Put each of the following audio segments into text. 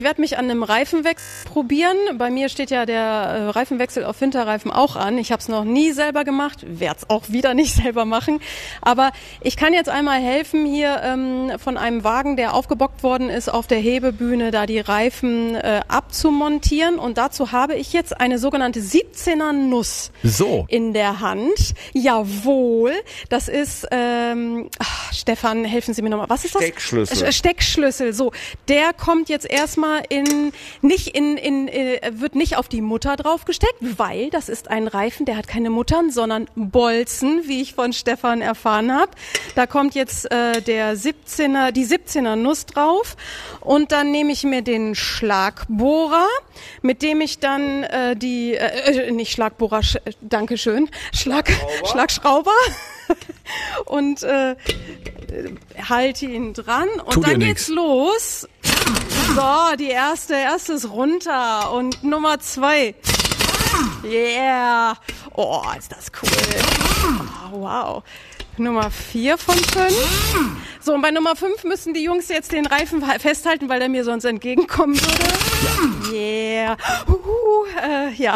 Ich werde mich an einem Reifenwechsel probieren. Bei mir steht ja der Reifenwechsel auf Winterreifen auch an. Ich habe es noch nie selber gemacht, werde es auch wieder nicht selber machen. Aber ich kann jetzt einmal helfen, hier von einem Wagen, der aufgebockt worden ist, auf der Hebebühne da die Reifen abzumontieren. Und dazu habe ich jetzt eine sogenannte 17er Nuss in der Hand. Jawohl, das ist, Stefan, helfen Sie mir nochmal. Was ist das? Steckschlüssel. Steckschlüssel, so. Der kommt jetzt erstmal wird nicht auf die Mutter drauf gesteckt, weil das ist ein Reifen, der hat keine Muttern, sondern Bolzen, wie ich von Stefan erfahren habe. Da kommt jetzt die 17er Nuss drauf und dann nehme ich mir den Schlagbohrer, mit dem ich dann nicht Schlagbohrer, Dankeschön, Schlagschrauber und halte ihn dran und dann geht's los. So, die erste ist runter und Nummer 2. Yeah. Oh, ist das cool. Oh, wow. Nummer 4 von 5. So, und bei Nummer 5 müssen die Jungs jetzt den Reifen festhalten, weil der mir sonst entgegenkommen würde. Yeah. Ja.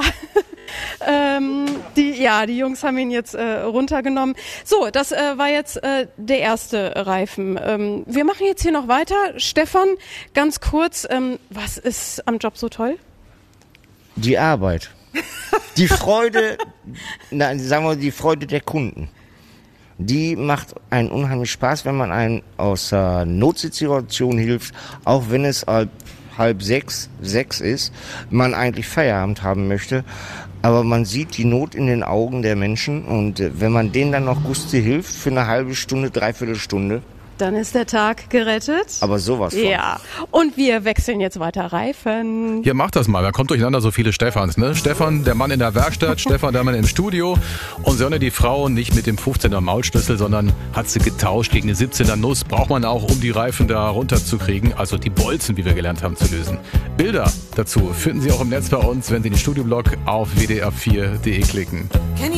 Die Jungs haben ihn jetzt runtergenommen. So, das war jetzt der erste Reifen. Wir machen jetzt hier noch weiter. Stefan, ganz kurz, was ist am Job so toll? Die Arbeit. Die Freude, sagen wir die Freude der Kunden. Die macht einen unheimlich Spaß, wenn man einen aus einer Notsituation hilft, auch wenn es halb sechs ist, man eigentlich Feierabend haben möchte. Aber man sieht die Not in den Augen der Menschen und wenn man denen dann noch Gusti hilft für eine halbe Stunde, dreiviertel Stunde. Dann ist der Tag gerettet. Aber sowas von. Ja, und wir wechseln jetzt weiter Reifen. Hier, macht das mal. Da kommt durcheinander so viele Stefans, ne? Stefan, der Mann in der Werkstatt, Stefan, der Mann im Studio und Sonne, die Frau, nicht mit dem 15er Maulschlüssel, sondern hat sie getauscht gegen eine 17er Nuss. Braucht man auch, um die Reifen da runterzukriegen, also die Bolzen, wie wir gelernt haben, zu lösen. Bilder dazu finden Sie auch im Netz bei uns, wenn Sie den Studioblog auf wdr4.de klicken.